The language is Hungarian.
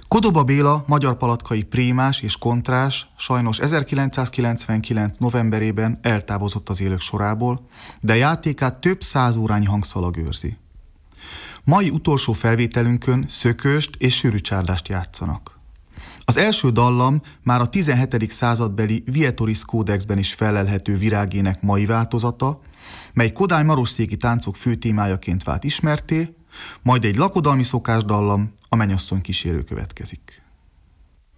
Kodoba Béla, magyar palatkai prímás és kontrás sajnos 1999. novemberében eltávozott az élők sorából, de játékát több 100 órányi hangszalag őrzi. Mai utolsó felvételünkön szökőst és sűrűcsárdást játszanak. Az első dallam már a 17. századbeli Vietoris kódexben is felelhető virágének mai változata, mely Kodály marosszéki táncok fő témájaként vált ismertté, majd egy lakodalmi szokásdallam, a Mennyasszony kísérő következik.